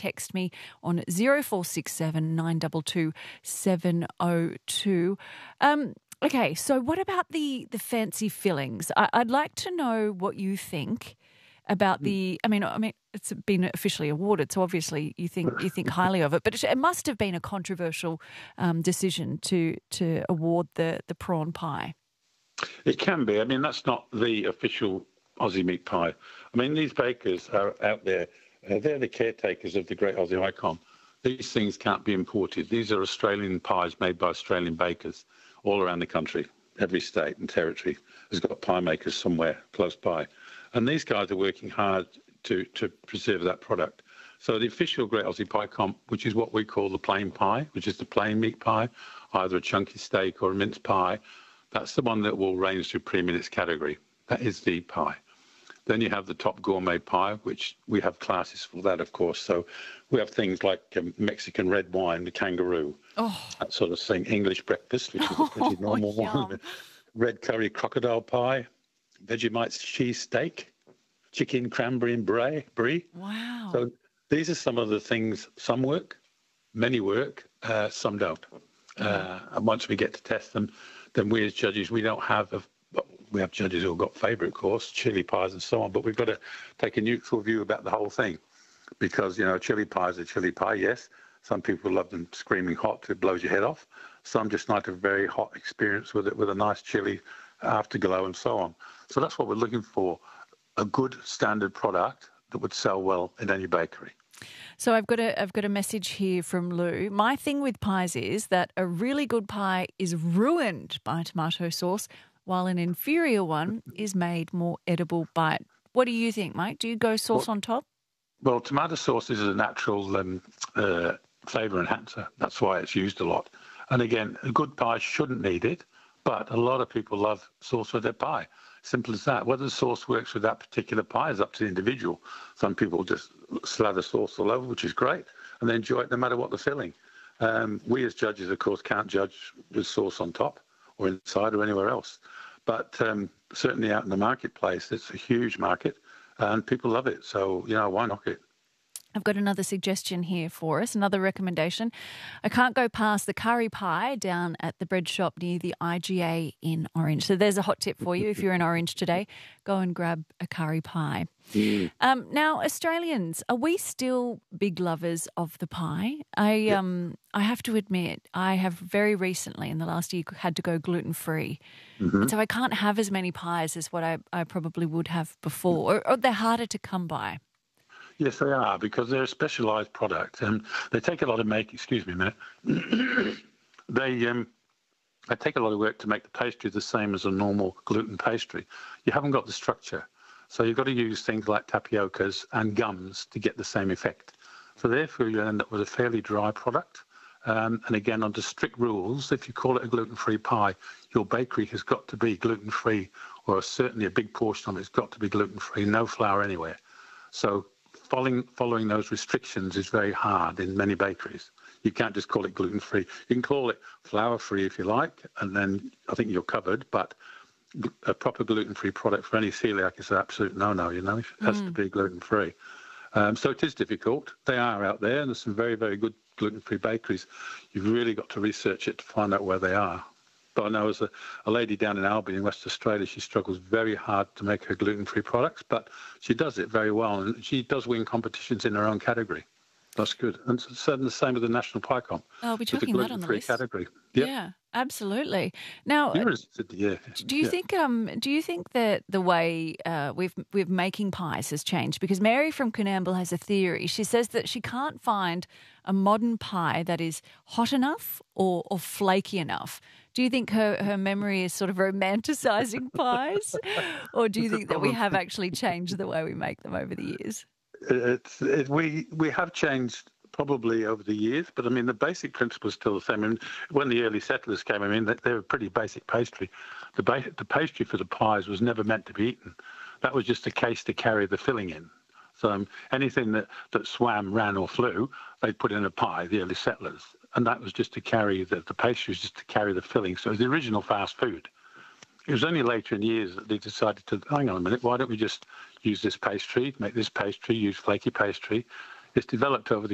text me on 0467 922 702. Okay, so what about the fancy fillings? I'd like to know what you think about the. I mean, it's been officially awarded, so obviously you think highly of it. But it must have been a controversial decision to award the prawn pie. It can be. I mean, that's not the official Aussie meat pie. I mean, these bakers are out there. They're the caretakers of the great Aussie icon. These things can't be imported. These are Australian pies made by Australian bakers all around the country. Every state and territory has got pie makers somewhere close by. And these guys are working hard to preserve that product. So the official Great Aussie Pie Comp, which is what we call the plain pie, which is the plain meat pie, either a chunky steak or a mince pie, that's the one that will range through premium in its category. That is the pie. Then you have the top gourmet pie, which we have classes for that, of course. So we have things like Mexican red wine, the kangaroo, that sort of thing. English breakfast, which is a pretty normal one. Red curry crocodile pie, Vegemite cheese steak, chicken cranberry and brie. Wow. So these are some of the things. Some work, many work, some don't. And once we get to test them, then we as judges, we have judges who have got favourite course, chili pies and so on, but we've got to take a neutral view about the whole thing because, chili pie is a chili pie, yes. Some people love them screaming hot, it blows your head off. Some just like a very hot experience with it, with a nice chili afterglow and so on. So that's what we're looking for, a good standard product that would sell well in any bakery. So I've got a message here from Lou. My thing with pies is that a really good pie is ruined by tomato sauce, while an inferior one is made more edible by it. What do you think, Mike? Do you go sauce on top? Well, tomato sauce is a natural flavour enhancer. That's why it's used a lot. And again, a good pie shouldn't need it, but a lot of people love sauce with their pie. Simple as that. Whether the sauce works with that particular pie is up to the individual. Some people just slather sauce all over, which is great, and they enjoy it no matter what the filling. We as judges, of course, can't judge with sauce on top or inside or anywhere else. But certainly out in the marketplace, it's a huge market and people love it. So, why knock it? I've got another suggestion here for us, another recommendation. I can't go past the curry pie down at the bread shop near the IGA in Orange. So there's a hot tip for you. If you're in Orange today, go and grab a curry pie. Now, Australians, are we still big lovers of the pie? I have to admit, I have very recently in the last year had to go gluten-free. And so I can't have as many pies as what I probably would have before, or they're harder to come by. Yes, they are, because they're a specialised product and they take a lot of excuse me a minute, they take a lot of work to make the pastry the same as a normal gluten pastry. You haven't got the structure. So you've got to use things like tapiocas and gums to get the same effect. So therefore you end up with a fairly dry product. And again, under strict rules, if you call it a gluten-free pie, your bakery has got to be gluten-free, or certainly a big portion of it's got to be gluten-free, no flour anywhere. So following those restrictions is very hard in many bakeries. You can't just call it gluten-free. You can call it flour-free if you like, and then I think you're covered. But a proper gluten-free product for any celiac is an absolute no-no, It has to be gluten-free. So it is difficult. They are out there, and there's some very, very good gluten-free bakeries. You've really got to research it to find out where they are. But I know as a lady down in Albion in West Australia, she struggles very hard to make her gluten-free products, but she does it very well, and she does win competitions in her own category. That's good. And the same with the National Pie Comp. I'll be chucking that on the list. Category. Yep. Yeah, absolutely. Now, do you think that the way we're making pies has changed? Because Mary from Coonamble has a theory. She says that she can't find a modern pie that is hot enough or flaky enough. Do you think her memory is sort of romanticising pies? Or do you think that we have actually changed the way we make them over the years? We have changed probably over the years, but I mean, the basic principle is still the same. And when the early settlers came, they were pretty basic pastry. The pastry for the pies was never meant to be eaten. That was just a case to carry the filling in. So anything that swam, ran or flew, they put in a pie, the early settlers. And that was just to carry the pastry, was just to carry the filling. So it was the original fast food. It was only later in years that they decided to, hang on a minute, why don't we just use this pastry, make this pastry, use flaky pastry. It's developed over the